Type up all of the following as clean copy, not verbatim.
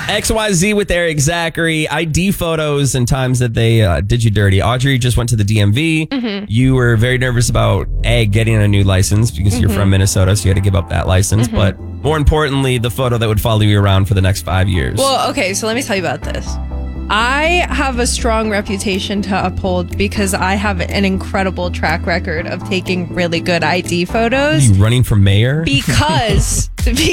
XYZ with Eric Zachary. ID photos and times that they did you dirty. Audrey just went to the DMV. Mm-hmm. You were very nervous about getting a new license because you're from Minnesota, so you had to give up that license. But more importantly, the photo that would follow you around for the next 5 years. Well, okay, so let me tell you about this. I have a strong reputation to uphold because I have an incredible track record of taking really good ID photos. Are you running for mayor? Because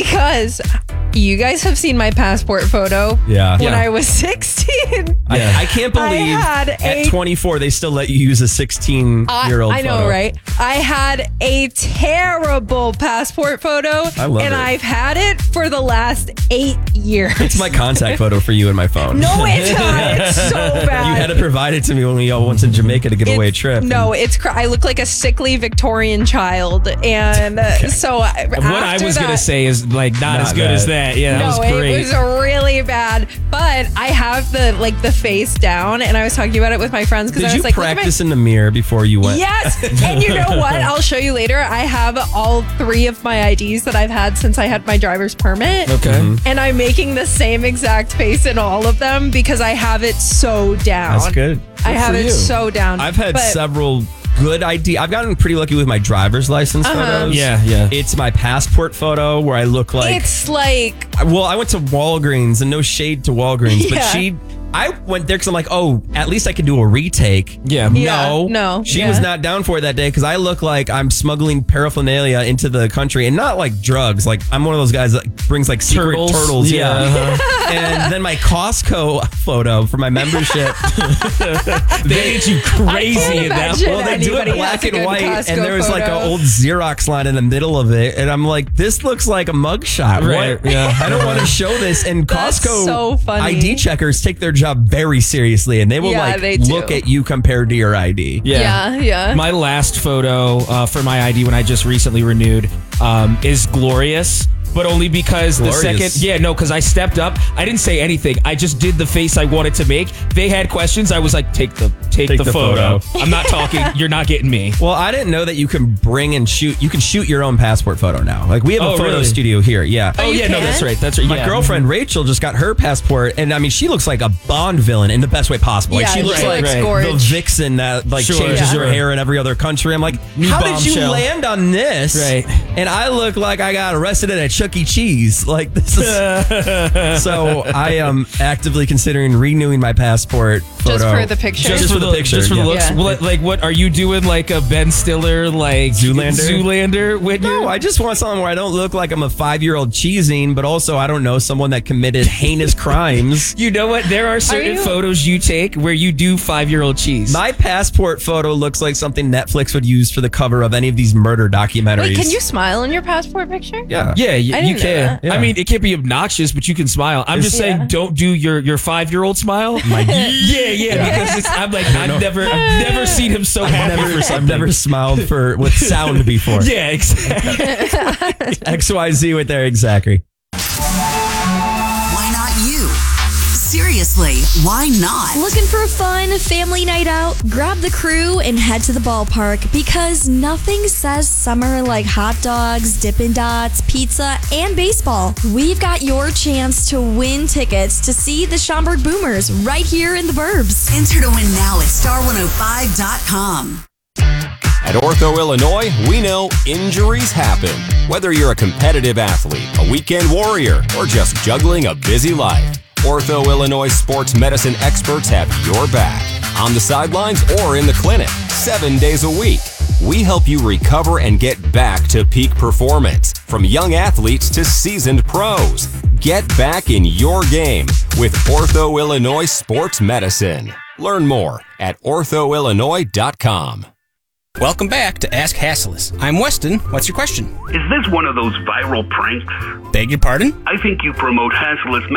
you guys have seen my passport photo when I was 16. I can't believe at 24 they still let you use a 16-year-old I know, photo. right? I had a terrible passport photo, and I've had it for the last 8 years. It's my contact photo for you in my phone. No, it's not. It's so bad. You had to provide it to me when we all went to Jamaica to get away a trip. No, I look like a sickly Victorian child, and so what I was going to say is like not as good as that. Yeah, that was great. It was really bad, but I have the face down, and I was talking about it with my friends because I was like, practice in the mirror before you went? Yes, and you know what? I'll show you later. I have all 3 of my IDs that I've had since I had my driver's permit. Okay, and I'm making the same exact face in all of them because I have it so down. That's good. I have it so down. I've had several good ID. I've gotten pretty lucky with my driver's license photos. Yeah. It's my passport photo where I look like... It's like... Well, I went to Walgreens, and no shade to Walgreens, but I went there because I'm like, oh, at least I can do a retake. Yeah. No. She was not down for it that day because I look like I'm smuggling paraphernalia into the country, and not like drugs. Like I'm one of those guys that brings like secret turtles. Yeah. And then my Costco photo for my membership. They get you crazy in that. Well, they do it black and white, and there was like an old Xerox line in the middle of it, and I'm like, this looks like a mugshot. Right. What? Yeah. I don't want to show this. And Costco so funny. ID checkers take their job very seriously, and they will look at you compared to your ID. Yeah. My last photo for my ID when I just recently renewed is glorious. But only because because I stepped up. I didn't say anything. I just did the face I wanted to make. They had questions. I was like, take the photo. I'm not talking. You're not getting me. Well, I didn't know that you can bring and shoot. You can shoot your own passport photo now. Like we have a photo studio here. Yeah. Oh yeah. No, that's right. My girlfriend Rachel just got her passport, and I mean, she looks like a Bond villain in the best way possible. Like she looks like the vixen that changes her hair in every other country. I'm like, how did you land on this? Right. And I look like I got arrested at a Chuck E. Cheese. Like this is. So I am actively considering renewing my passport photo. Just for the picture. Just for the picture. Just for the looks. Well, like, what are you doing? Like a Ben Stiller, like Zoolander? No, I just want something where I don't look like I'm a 5-year-old cheesing, but also I don't know someone that committed heinous crimes. You know what? There are certain photos you take where you do 5-year-old cheese. My passport photo looks like something Netflix would use for the cover of any of these murder documentaries. Wait, can you smile in your passport picture? Yeah. Yeah, you can. Yeah. I mean, it can't be obnoxious, but you can smile. I'm just saying, don't do your 5-year-old smile. Because I've never seen him so happy. I've never smiled with sound before. Yeah, exactly. XYZ with Eric Zachary. Why not you? Seriously, why not? Looking for a fun family night out? Grab the crew and head to the ballpark because nothing says summer like hot dogs, Dippin' Dots, pizza, and baseball. We've got your chance to win tickets to see the Schaumburg Boomers right here in the Burbs. Enter to win now at star105.com. At Ortho, Illinois, we know injuries happen. Whether you're a competitive athlete, a weekend warrior, or just juggling a busy life, Ortho, Illinois sports medicine experts have your back. On the sidelines or in the clinic, 7 days a week. We help you recover and get back to peak performance. From young athletes to seasoned pros. Get back in your game with Ortho, Illinois sports medicine. Learn more at orthoillinois.com. Welcome back to Ask Hasslis. I'm Weston. What's your question? Is this one of those viral pranks? Beg your pardon? I think you promote Hasslis